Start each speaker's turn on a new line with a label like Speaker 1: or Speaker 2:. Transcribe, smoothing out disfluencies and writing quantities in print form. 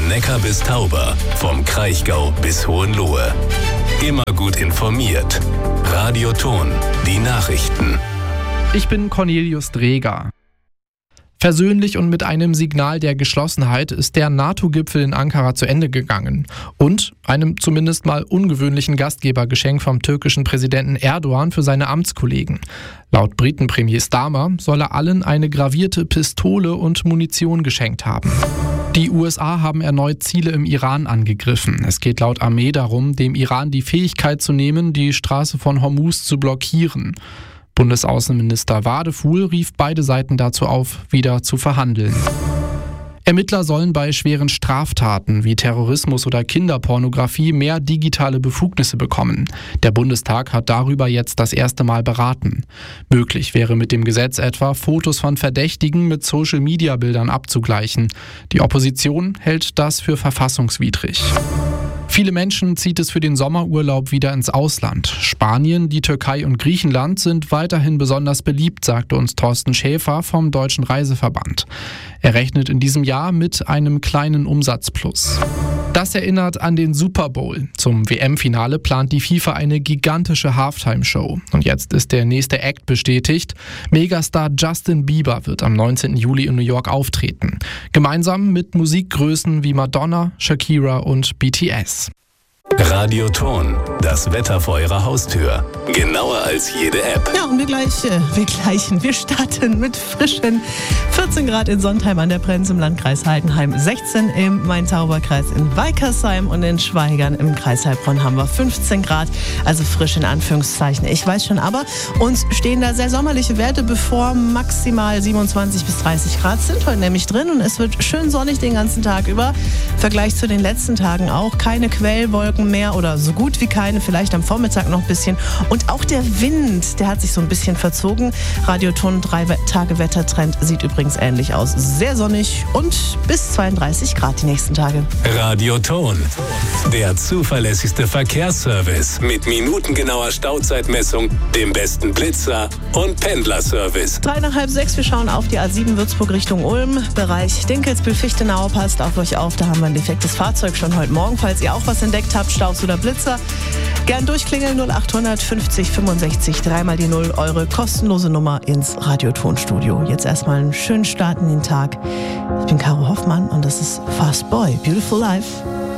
Speaker 1: Neckar bis Tauber, vom Kraichgau bis Hohenlohe. Immer gut informiert. Radio Thon, die Nachrichten.
Speaker 2: Ich bin Cornelius Dreger. Versöhnlich und mit einem Signal der Geschlossenheit ist der NATO-Gipfel in Ankara zu Ende gegangen. Und einem zumindest mal ungewöhnlichen Gastgebergeschenk vom türkischen Präsidenten Erdogan für seine Amtskollegen. Laut Britenpremier Starmer soll er allen eine gravierte Pistole und Munition geschenkt haben. Die USA haben erneut Ziele im Iran angegriffen. Es geht laut Armee darum, dem Iran die Fähigkeit zu nehmen, die Straße von Hormuz zu blockieren. Bundesaußenminister Wadefuhl rief beide Seiten dazu auf, wieder zu verhandeln. Ermittler sollen bei schweren Straftaten wie Terrorismus oder Kinderpornografie mehr digitale Befugnisse bekommen. Der Bundestag hat darüber jetzt das erste Mal beraten. Möglich wäre mit dem Gesetz etwa, Fotos von Verdächtigen mit Social-Media-Bildern abzugleichen. Die Opposition hält das für verfassungswidrig. Viele Menschen zieht es für den Sommerurlaub wieder ins Ausland. Spanien, die Türkei und Griechenland sind weiterhin besonders beliebt, sagte uns Thorsten Schäfer vom Deutschen Reiseverband. Er rechnet in diesem Jahr mit einem kleinen Umsatzplus. Das erinnert an den Super Bowl. Zum WM-Finale plant die FIFA eine gigantische Halftime-Show. Und jetzt ist der nächste Act bestätigt. Megastar Justin Bieber wird am 19. Juli in New York auftreten. Gemeinsam mit Musikgrößen wie Madonna, Shakira und BTS.
Speaker 1: Radio Thon, das Wetter vor Ihrer Haustür. Genauer als jede App.
Speaker 3: Ja, und wir starten mit frischen 14 Grad in Sontheim an der Brenz im Landkreis Heidenheim, 16 im Main-Tauber-Kreis in Weikersheim und in Schweigern im Kreis Heilbronn haben wir 15 Grad, also frisch in Anführungszeichen. Ich weiß schon, aber uns stehen da sehr sommerliche Werte bevor, maximal 27 bis 30 Grad sind heute nämlich drin und es wird schön sonnig den ganzen Tag über. Im Vergleich zu den letzten Tagen auch keine Quellwolken mehr oder so gut wie keine, vielleicht am Vormittag noch ein bisschen. Und auch der Wind, der hat sich so ein bisschen verzogen. Radio Thon 3-Tage-Wettertrend sieht übrigens ähnlich aus. Sehr sonnig und bis 32 Grad die nächsten Tage.
Speaker 1: Radio Thon, der zuverlässigste Verkehrsservice mit minutengenauer Stauzeitmessung, dem besten Blitzer und Pendlerservice.
Speaker 3: 3 nach halb 6, wir schauen auf die A7 Würzburg Richtung Ulm. Bereich Dinkelsbühl-Fichtenau, passt auf euch auf, da haben wir ein defektes Fahrzeug schon heute Morgen. Falls ihr auch was entdeckt habt, Staus oder Blitzer, gern durchklingeln 0800 50 65 3 die 0, eure kostenlose Nummer ins Radio-Ton-Studio. Jetzt erstmal einen schönen Start in den Tag. Ich bin Caro Hoffmann und das ist Fast Boy, Beautiful Life.